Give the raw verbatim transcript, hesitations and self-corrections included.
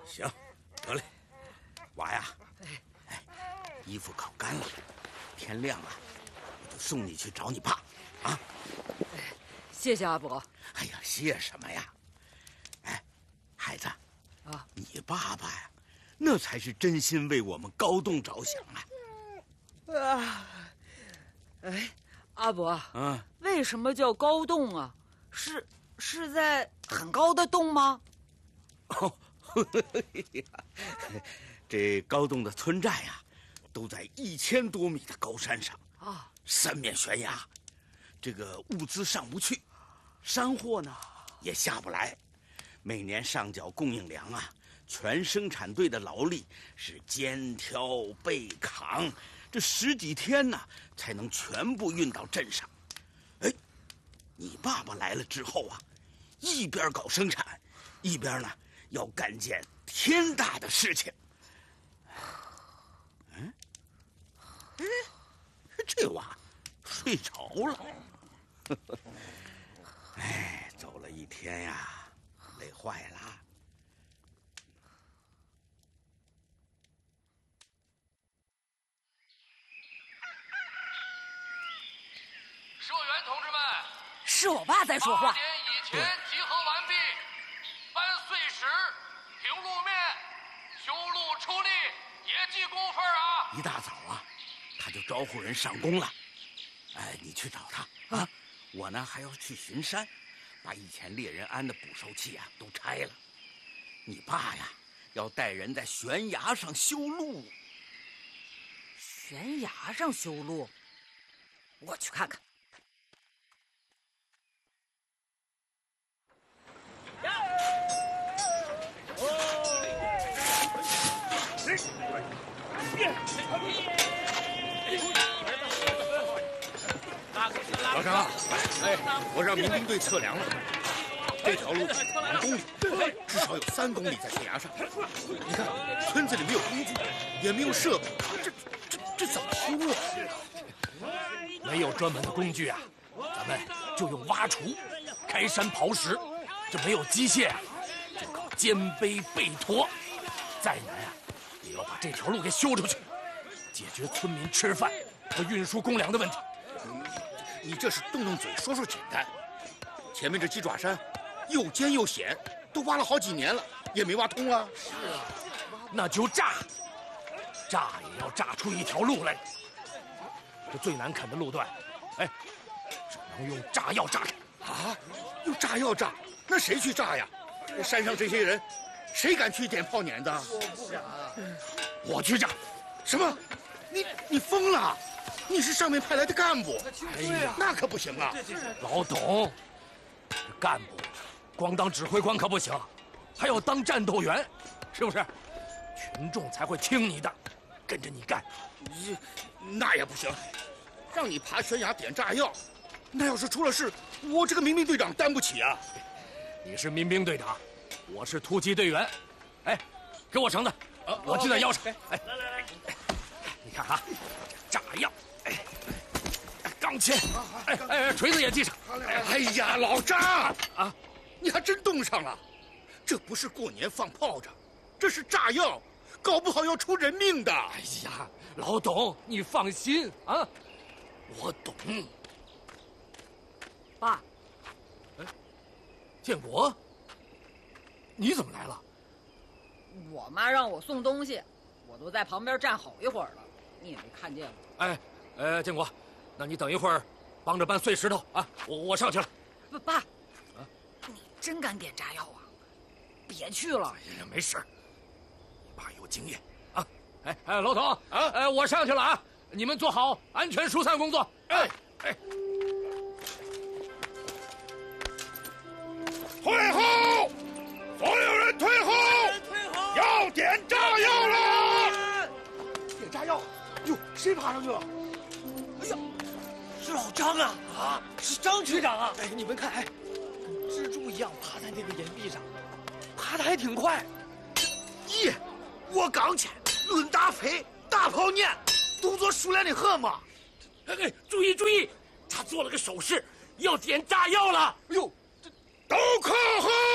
行，得嘞，娃呀，哎，衣服烤干了，天亮了，我就送你去找你爸，啊！ 谢谢阿伯。 哎呀，谢什么呀？哎，孩子，啊，你爸爸呀，那才是真心为我们高栋着想啊！ 啊，哎，阿伯， 嗯， 为什么叫高栋啊？是是在很高的洞吗？ 哦，这高栋的村寨呀，都在一千多米的高山上啊，三面悬崖，这个物资上不去，山货呢也下不来，每年上缴供应粮啊，全生产队的劳力是肩挑背扛，这十几天呢才能全部运到镇上。哎，你爸爸来了之后啊，一边搞生产，一边呢要干件天大的事情。嗯，哎，这娃睡着了。哎，走了一天呀，累坏了。 社员同志们， 是我爸在说话。 八点以前集合完毕，搬碎石、平路面、修路出力，也记工分啊！ 一大早啊，他就招呼人上工了。哎，你去找他啊！我呢还要去巡山，把以前猎人安的捕兽器啊都拆了。你爸呀，要带人在悬崖上修路。 悬崖上修路，我去看看。 老张，哎，我让民兵队测量了，这条路两公里，至少有三公里在悬崖上。你看，村子里没有工具，也没有设备，这这这怎么修啊？ 没有专门的工具啊，咱们就用挖锄、开山刨石。这没有机械啊，就靠肩背背驮。再难啊，也要把这条路给修出去，解决村民吃饭和运输公粮的问题。 你这是动动嘴说说简单，前面这鸡爪山又尖又险，都挖了好几年了，也没挖通啊。 是啊，那就炸，炸也要炸出一条路来。这最难啃的路段，哎，只能用炸药炸开。 啊，用炸药炸？那谁去炸呀？山上这些人，谁敢去点炮碾的？ 我不敢，我去炸。 什么？你你疯了？你是上面派来的干部， 哎呀， 那可不行啊！ 老董，这干部光当指挥官可不行，还要当战斗员，是不是？群众才会听你的，跟着你干。 这那也不行，让你爬悬崖点炸药，那要是出了事，我这个民兵队长担不起啊！ 你是民兵队长，我是突击队员。哎，给我绳子，我系在腰上。哎，来来来，你看啊，炸药。哎，钢钎，哎哎，锤子也系上。 哎呀，老张啊，你还真冻上了。这不是过年放炮仗，这是炸药，搞不好要出人命的。 哎呀，老董，你放心啊，我懂。 爸， 哎，建国，你怎么来了？ 我妈让我送东西，我都在旁边站好一会儿了，你也没看见我。 哎。呃，建国，那你等一会儿，帮着搬碎石头啊！我我上去了。 不，爸，啊，你真敢点炸药啊？别去了。 哎呀，没事，你爸有经验啊。哎哎，老董啊，哎，我上去了啊！你们做好安全疏散工作。哎哎， 退后！所有人退后！ 退后！ 要点炸药了！ 点炸药！哟，谁爬上去了？哎呀，是老张啊！啊，是张局长啊！哎，你们看，哎，跟蜘蛛一样爬在那个岩壁上，爬得还挺快。 咦，我刚去，论打飞，大炮念，动作熟练的很嘛。 哎哎，注意注意，他做了个手势，要点炸药了。 哎呦，这都靠后！